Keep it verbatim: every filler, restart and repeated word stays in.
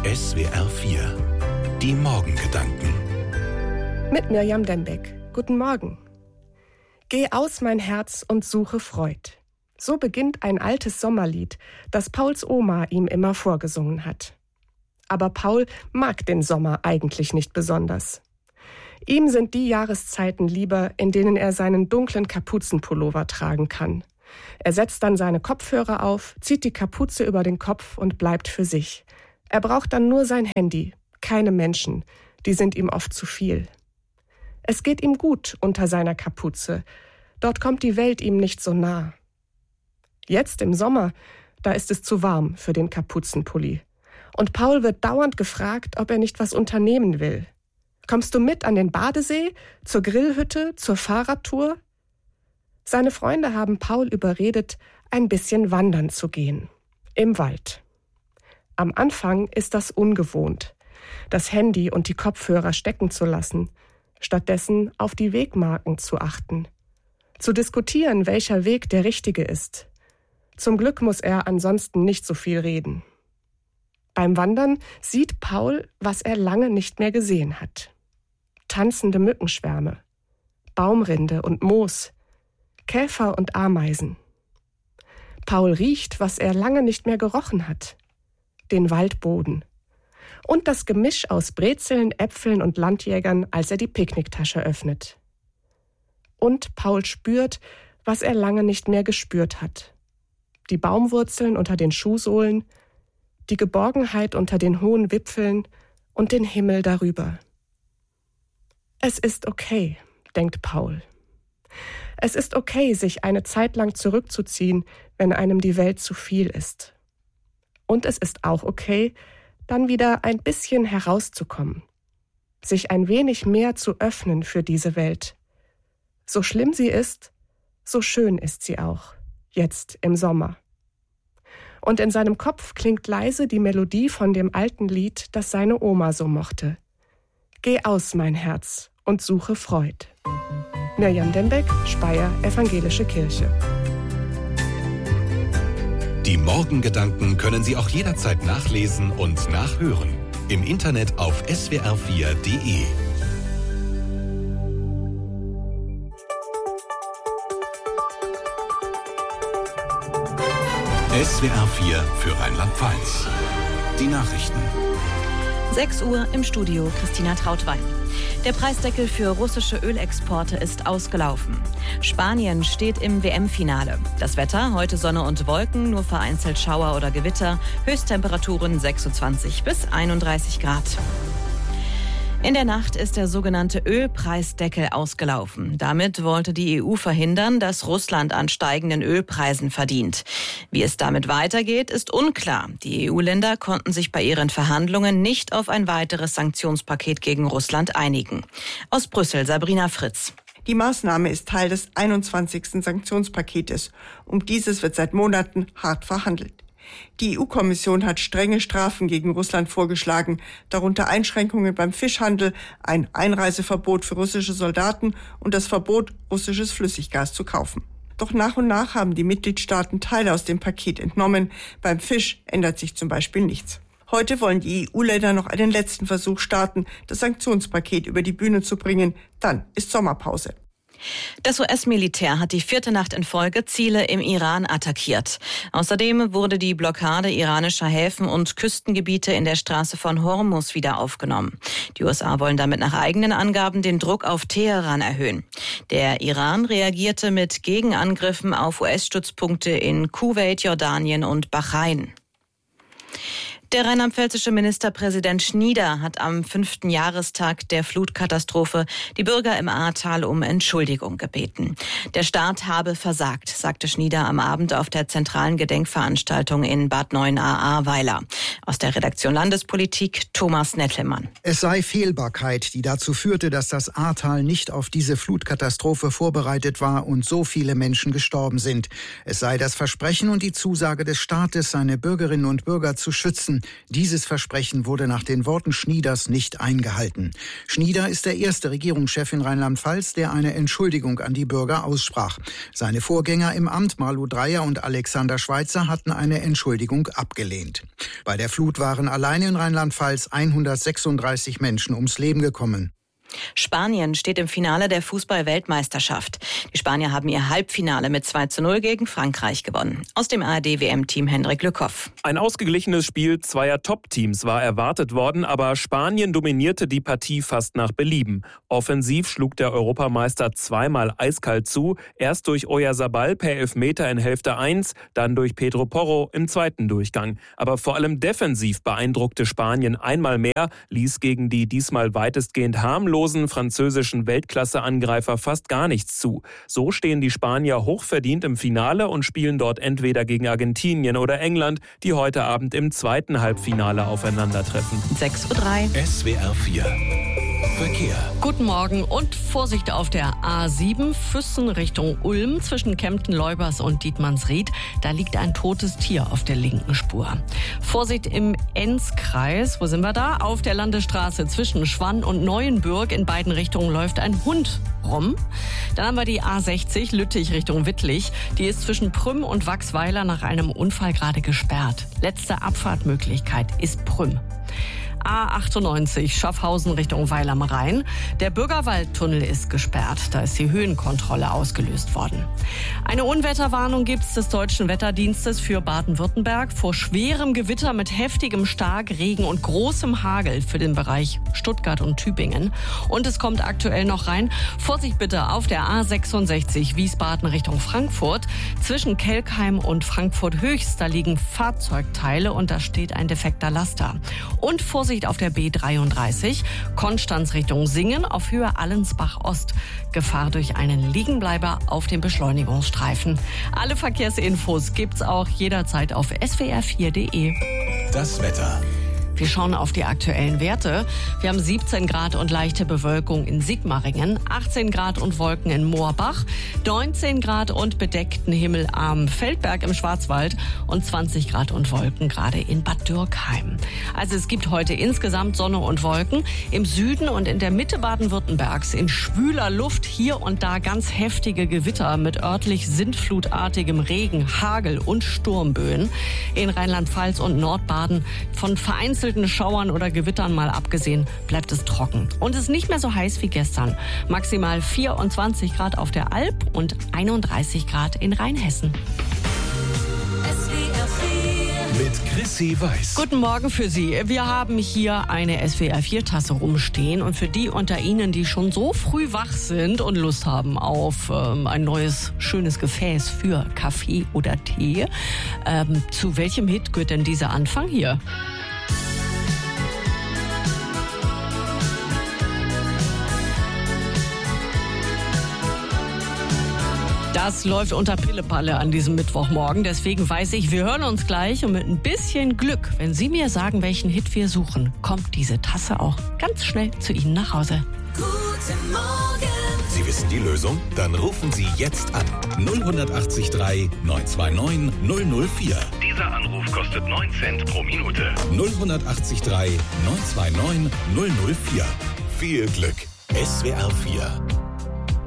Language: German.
S W R vier. Die Morgengedanken. Mit Mirjam Dembeck. Guten Morgen. Geh aus, mein Herz, und suche Freud. So beginnt ein altes Sommerlied, das Pauls Oma ihm immer vorgesungen hat. Aber Paul mag den Sommer eigentlich nicht besonders. Ihm sind die Jahreszeiten lieber, in denen er seinen dunklen Kapuzenpullover tragen kann. Er setzt dann seine Kopfhörer auf, zieht die Kapuze über den Kopf und bleibt für sich. Er braucht dann nur sein Handy, keine Menschen, die sind ihm oft zu viel. Es geht ihm gut unter seiner Kapuze, dort kommt die Welt ihm nicht so nah. Jetzt im Sommer, da ist es zu warm für den Kapuzenpulli. Und Paul wird dauernd gefragt, ob er nicht was unternehmen will. Kommst du mit an den Badesee, zur Grillhütte, zur Fahrradtour? Seine Freunde haben Paul überredet, ein bisschen wandern zu gehen. Im Wald. Am Anfang ist das ungewohnt, das Handy und die Kopfhörer stecken zu lassen, stattdessen auf die Wegmarken zu achten, zu diskutieren, welcher Weg der richtige ist. Zum Glück muss er ansonsten nicht so viel reden. Beim Wandern sieht Paul, was er lange nicht mehr gesehen hat. Tanzende Mückenschwärme, Baumrinde und Moos, Käfer und Ameisen. Paul riecht, was er lange nicht mehr gerochen hat. Den Waldboden. Und das Gemisch aus Brezeln, Äpfeln und Landjägern, als er die Picknicktasche öffnet. Und Paul spürt, was er lange nicht mehr gespürt hat. Die Baumwurzeln unter den Schuhsohlen, die Geborgenheit unter den hohen Wipfeln und den Himmel darüber. Es ist okay, denkt Paul. Es ist okay, sich eine Zeit lang zurückzuziehen, wenn einem die Welt zu viel ist. Und es ist auch okay, dann wieder ein bisschen herauszukommen, sich ein wenig mehr zu öffnen für diese Welt. So schlimm sie ist, so schön ist sie auch, jetzt im Sommer. Und in seinem Kopf klingt leise die Melodie von dem alten Lied, das seine Oma so mochte. Geh aus, mein Herz, und suche Freud. Mirjam Dembeck, Speyer, Evangelische Kirche. Die Morgengedanken können Sie auch jederzeit nachlesen und nachhören. Im Internet auf S W R vier Punkt de. S W R vier für Rheinland-Pfalz. Die Nachrichten. sechs Uhr im Studio, Christina Trautwein. Der Preisdeckel für russische Ölexporte ist ausgelaufen. Spanien steht im W M-Finale. Das Wetter, heute Sonne und Wolken, nur vereinzelt Schauer oder Gewitter. Höchsttemperaturen sechsundzwanzig bis einunddreißig Grad. In der Nacht ist der sogenannte Ölpreisdeckel ausgelaufen. Damit wollte die E U verhindern, dass Russland an steigenden Ölpreisen verdient. Wie es damit weitergeht, ist unklar. Die E U-Länder konnten sich bei ihren Verhandlungen nicht auf ein weiteres Sanktionspaket gegen Russland einigen. Aus Brüssel, Sabrina Fritz. Die Maßnahme ist Teil des einundzwanzigsten Sanktionspaketes. Um dieses wird seit Monaten hart verhandelt. Die E U-Kommission hat strenge Strafen gegen Russland vorgeschlagen, darunter Einschränkungen beim Fischhandel, ein Einreiseverbot für russische Soldaten und das Verbot, russisches Flüssiggas zu kaufen. Doch nach und nach haben die Mitgliedstaaten Teile aus dem Paket entnommen. Beim Fisch ändert sich zum Beispiel nichts. Heute wollen die E U-Länder noch einen letzten Versuch starten, das Sanktionspaket über die Bühne zu bringen. Dann ist Sommerpause. Das U S-Militär hat die vierte Nacht in Folge Ziele im Iran attackiert. Außerdem wurde die Blockade iranischer Häfen und Küstengebiete in der Straße von Hormuz wieder aufgenommen. Die U S A wollen damit nach eigenen Angaben den Druck auf Teheran erhöhen. Der Iran reagierte mit Gegenangriffen auf U S-Stützpunkte in Kuwait, Jordanien und Bahrain. Der rheinland-pfälzische Ministerpräsident Schnieder hat am fünften Jahrestag der Flutkatastrophe die Bürger im Ahrtal um Entschuldigung gebeten. Der Staat habe versagt, sagte Schnieder am Abend auf der zentralen Gedenkveranstaltung in Bad Neuenahr-Ahrweiler. Aus der Redaktion Landespolitik Thomas Nettlemann. Es sei Fehlbarkeit, die dazu führte, dass das Ahrtal nicht auf diese Flutkatastrophe vorbereitet war und so viele Menschen gestorben sind. Es sei das Versprechen und die Zusage des Staates, seine Bürgerinnen und Bürger zu schützen. Dieses Versprechen wurde nach den Worten Schnieders nicht eingehalten. Schnieder ist der erste Regierungschef in Rheinland-Pfalz, der eine Entschuldigung an die Bürger aussprach. Seine Vorgänger im Amt, Malu Dreyer und Alexander Schweitzer, hatten eine Entschuldigung abgelehnt. Bei der Flut waren allein in Rheinland-Pfalz hundertsechsunddreißig Menschen ums Leben gekommen. Spanien steht im Finale der Fußball-Weltmeisterschaft. Die Spanier haben ihr Halbfinale mit zwei zu null gegen Frankreich gewonnen. Aus dem A R D-W M-Team Hendrik Lückhoff. Ein ausgeglichenes Spiel zweier Top-Teams war erwartet worden, aber Spanien dominierte die Partie fast nach Belieben. Offensiv schlug der Europameister zweimal eiskalt zu, erst durch Oyarzabal per Elfmeter in Hälfte eins, dann durch Pedro Porro im zweiten Durchgang. Aber vor allem defensiv beeindruckte Spanien einmal mehr, ließ gegen die diesmal weitestgehend harmlosen französischen Weltklasse-Angreifer fast gar nichts zu. So stehen die Spanier hochverdient im Finale und spielen dort entweder gegen Argentinien oder England, die heute Abend im zweiten Halbfinale aufeinandertreffen. sechs Uhr drei. S W R vier Verkehr. Guten Morgen und Vorsicht auf der A sieben, Füssen Richtung Ulm zwischen Kempten-Leubers und Dietmannsried. Da liegt ein totes Tier auf der linken Spur. Vorsicht im Enzkreis, wo sind wir da? Auf der Landesstraße zwischen Schwann und Neuenbürg in beiden Richtungen läuft ein Hund rum. Dann haben wir die A sechzig, Lüttich Richtung Wittlich. Die ist zwischen Prüm und Wachsweiler nach einem Unfall gerade gesperrt. Letzte Abfahrtmöglichkeit ist Prüm. A achtundneunzig, Schaffhausen Richtung Weil am Rhein. Der Bürgerwaldtunnel ist gesperrt. Da ist die Höhenkontrolle ausgelöst worden. Eine Unwetterwarnung gibt es des Deutschen Wetterdienstes für Baden-Württemberg vor schwerem Gewitter mit heftigem Starkregen und großem Hagel für den Bereich Stuttgart und Tübingen. Und es kommt aktuell noch rein. Vorsicht bitte auf der A sechsundsechzig, Wiesbaden Richtung Frankfurt. Zwischen Kelkheim und Frankfurt-Höchst, da liegen Fahrzeugteile und da steht ein defekter Laster. Und Vorsicht auf der B dreiunddreißig, Konstanz Richtung Singen auf Höhe Allensbach-Ost. Gefahr durch einen Liegenbleiber auf dem Beschleunigungsstreifen. Alle Verkehrsinfos gibt's auch jederzeit auf S W R vier Punkt de. Das Wetter. Wir schauen auf die aktuellen Werte. Wir haben siebzehn Grad und leichte Bewölkung in Sigmaringen, achtzehn Grad und Wolken in Moorbach, neunzehn Grad und bedeckten Himmel am Feldberg im Schwarzwald und zwanzig Grad und Wolken gerade in Bad Dürkheim. Also es gibt heute insgesamt Sonne und Wolken. Im Süden und in der Mitte Baden-Württembergs in schwüler Luft hier und da ganz heftige Gewitter mit örtlich sintflutartigem Regen, Hagel und Sturmböen. In Rheinland-Pfalz und Nordbaden von vereinzelten Schauern oder Gewittern mal abgesehen, bleibt es trocken. Und es ist nicht mehr so heiß wie gestern. Maximal vierundzwanzig Grad auf der Alp und einunddreißig Grad in Rheinhessen. Mit Chrissy Weiß. Guten Morgen für Sie. Wir haben hier eine S W R vier Tasse rumstehen und für die unter Ihnen, die schon so früh wach sind und Lust haben auf ähm, ein neues, schönes Gefäß für Kaffee oder Tee, ähm, zu welchem Hit gehört denn dieser Anfang hier? Das läuft unter Pillepalle an diesem Mittwochmorgen. Deswegen weiß ich, wir hören uns gleich. Und mit ein bisschen Glück, wenn Sie mir sagen, welchen Hit wir suchen, kommt diese Tasse auch ganz schnell zu Ihnen nach Hause. Guten Morgen. Sie wissen die Lösung? Dann rufen Sie jetzt an. null acht drei neun zwei neun null null vier. Dieser Anruf kostet neun Cent pro Minute. null acht drei neun zwei neun null null vier. Viel Glück. S W R vier